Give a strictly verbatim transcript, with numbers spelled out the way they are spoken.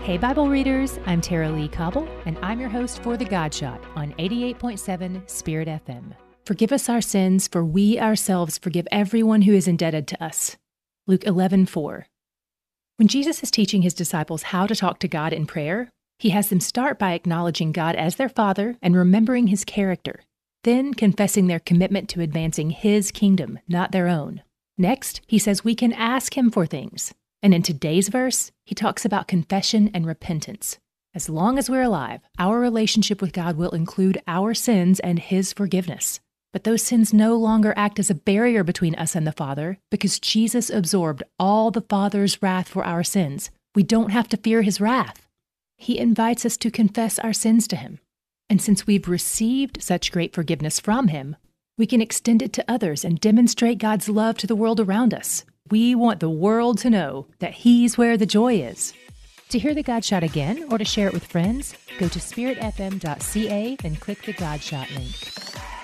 Hey Bible readers, I'm Tara Lee Cobble, and I'm your host for The God Shot on eighty-eight point seven Spirit F M. Forgive us our sins, for we ourselves forgive everyone who is indebted to us. Luke eleven four. When Jesus is teaching his disciples how to talk to God in prayer, he has them start by acknowledging God as their Father and remembering his character, then confessing their commitment to advancing his kingdom, not their own. Next, he says we can ask him for things. And in today's verse, he talks about confession and repentance. As long as we're alive, our relationship with God will include our sins and his forgiveness. But those sins no longer act as a barrier between us and the Father, because Jesus absorbed all the Father's wrath for our sins. We don't have to fear his wrath. He invites us to confess our sins to him. And since we've received such great forgiveness from him, we can extend it to others and demonstrate God's love to the world around us. We want the world to know that he's where the joy is. To hear The God Shot again or to share it with friends, go to spirit f m dot c a and click the God Shot link.